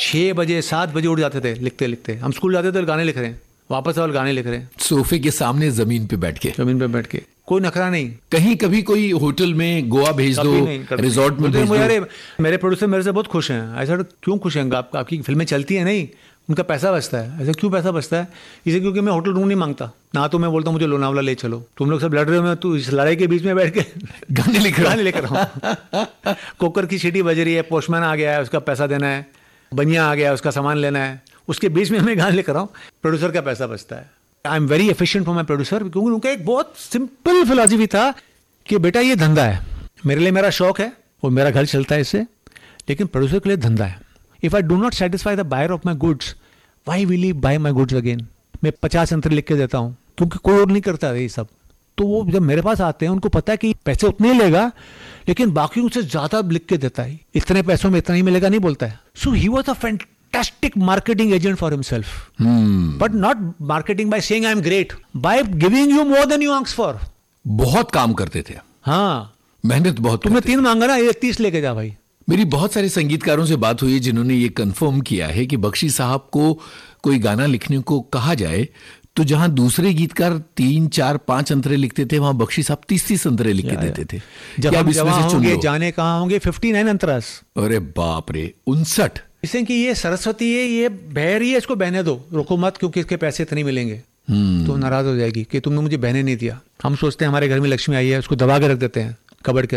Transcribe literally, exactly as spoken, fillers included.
छः बजे सात बजे उठ जाते थे लिखते लिखते। हम स्कूल जाते थे, गाने लिख रहे हैं, वापस और गाने लिख रहे हैं, सोफे के सामने जमीन पे बैठ के। जमीन पे बैठ के, कोई नखरा नहीं। कहीं कभी कोई होटल में गोवा भेज दो, रिजॉर्ट में भेज दो। अरे मेरे प्रोड्यूसर मेरे से बहुत खुश हैं। ऐसा क्यों खुश हैं? आप, आपकी फिल्में चलती है नहीं, उनका पैसा बचता है। ऐसा क्यों पैसा बचता है? इसे क्योंकि मैं होटल रूम नहीं मांगता ना, तो मैं बोलता हूँ मुझे लोनावला ले चलो, तुम लोग सब लड़ रहे हो, मैं तू इस लड़ाई के बीच में बैठ के गाने लिख गाने लेकर रहा हूँ। कुकर की सीटी बज रही है, पोस्टमैन आ गया है, उसका पैसा देना है, बनिया आ गया, उसका सामान लेना है, उसके बीच में मैं गाने लेकर रहा हूँ। प्रोड्यूसर का पैसा बचता है। I am very efficient for my producer, क्योंकि उनका एक बहुत सिंपल फिलॉसफी था कि बेटा ये धंधा है, मेरे लिए मेरा शौक है और मेरा घर चलता है इससे, लेकिन प्रोड्यूसर के लिए धंधा है। If I do not satisfy the buyer of my goods, why will he bye my goods again? मैं पचास अंतरे लिख के देता हूँ क्योंकि कोई और नहीं करता है ये सब। तो वो जब मेरे पास आते हैं, उनको पता है कि पैसे उतने ही लेगा, लेकिन बाकी से ज्यादा लिख के देता है, इतने पैसों में इतना ही मिलेगा नहीं बोलता है। सो he was a fantastic marketing agent for himself, but not marketing by saying I am great, by giving you more than you ask for. बहुत काम करते थे। हाँ, मेहनत बहुत। तुमने तीन मांगा ना, ये तीस लेके जा भाई। मेरी बहुत सारे संगीतकारों से बात हुई है जिन्होंने ये कंफर्म किया है कि बख्शी साहब को कोई गाना लिखने को कहा जाए तो जहां दूसरे गीतकार तीन चार पांच अंतरे लिखते थे, वहां बख्शी साहब तीस तीस अंतरे लिख के देते थे। जब हम जवां होंगे जाने कहाँ होंगे, फिफ्टी नाइन अंतरास। अरे बाप रे, उनसठ। इसे कि ये सरस्वती है, ये बह रही है, इसको बहने दो, रोको मत, क्योंकि इसके पैसे इतने मिलेंगे। तो नाराज हो जाएगी कि तुमने मुझे बहने नहीं दिया। हम सोचते हैं हमारे घर में लक्ष्मी आई है, उसको दबा के रख देते हैं कबर्ड के